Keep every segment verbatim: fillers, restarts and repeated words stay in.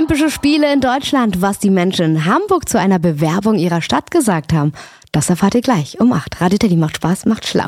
Olympische Spiele in Deutschland, was die Menschen in Hamburg zu einer Bewerbung ihrer Stadt gesagt haben. Das erfahrt ihr gleich um acht. Radio Teddy macht Spaß, macht schlau.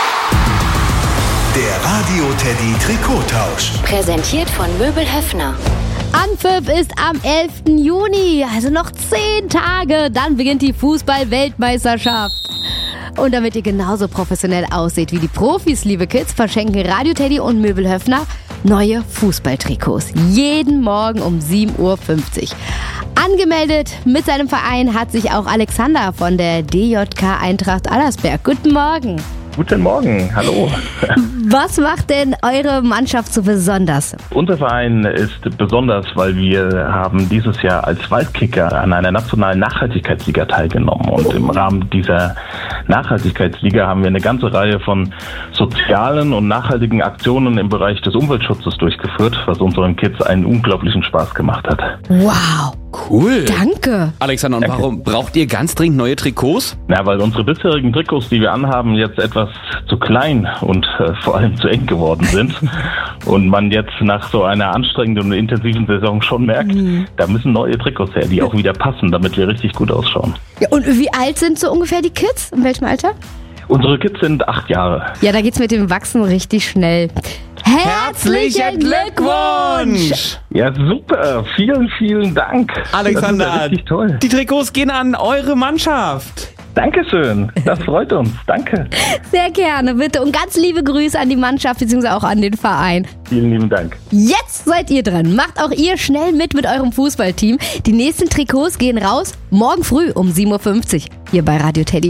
Der Radio Teddy Trikottausch. Präsentiert von Möbel Höffner. Anpfiff ist am elften Juni, also noch zehn Tage, dann beginnt die Fußball-Weltmeisterschaft. Und damit ihr genauso professionell ausseht wie die Profis, liebe Kids, verschenken Radio Teddy und Möbel Höffner neue Fußballtrikots. Jeden Morgen um sieben Uhr fünfzig. Angemeldet mit seinem Verein hat sich auch Alexander von der D J K Eintracht Allersberg. Guten Morgen. Guten Morgen, hallo. Was macht denn eure Mannschaft so besonders? Unser Verein ist besonders, weil wir haben dieses Jahr als Waldkicker an einer nationalen Nachhaltigkeitsliga teilgenommen. Und im Rahmen dieser Nachhaltigkeitsliga haben wir eine ganze Reihe von sozialen und nachhaltigen Aktionen im Bereich des Umweltschutzes durchgeführt, was unseren Kids einen unglaublichen Spaß gemacht hat. Wow. Cool. Danke. Alexander, und Danke. Warum braucht ihr ganz dringend neue Trikots? Na, weil unsere bisherigen Trikots, die wir anhaben, jetzt etwas zu klein und äh, vor allem zu eng geworden sind. Und man jetzt nach so einer anstrengenden und intensiven Saison schon merkt, mhm. da müssen neue Trikots her, die auch wieder passen, damit wir richtig gut ausschauen. Ja, und wie alt sind so ungefähr die Kids? In welchem Alter? Unsere Kids sind acht Jahre. Ja, da geht's mit dem Wachsen richtig schnell. Herzlichen Glückwunsch! Ja, super. Vielen, vielen Dank. Alexander, das ist ja richtig toll. Die Trikots gehen an eure Mannschaft. Dankeschön. Das freut uns. Danke. Sehr gerne, bitte. Und ganz liebe Grüße an die Mannschaft bzw. auch an den Verein. Vielen lieben Dank. Jetzt seid ihr dran. Macht auch ihr schnell mit mit eurem Fußballteam. Die nächsten Trikots gehen raus morgen früh um sieben Uhr fünfzig hier bei Radio Teddy.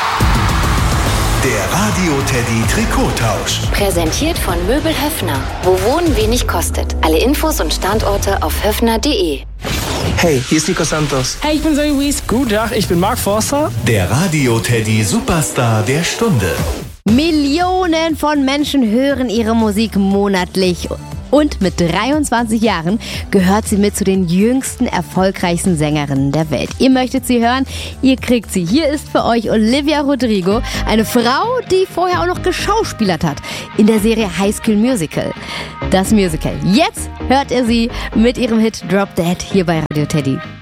Der Radio Teddy Trikottausch. Präsentiert von Möbel Höffner. Wo Wohnen wenig kostet. Alle Infos und Standorte auf höffner punkt de. Hey, hier ist Nico Santos. Hey, ich bin Zoe Wies. Guten Tag, ich bin Mark Forster. Der Radio Teddy Superstar der Stunde. Millionen von Menschen hören ihre Musik monatlich. Und mit dreiundzwanzig Jahren gehört sie mit zu den jüngsten, erfolgreichsten Sängerinnen der Welt. Ihr möchtet sie hören, ihr kriegt sie. Hier ist für euch Olivia Rodrigo, eine Frau, die vorher auch noch geschauspielert hat in der Serie High School Musical. Das Musical. Jetzt hört ihr sie mit ihrem Hit Drop Dead hier bei Radio Teddy.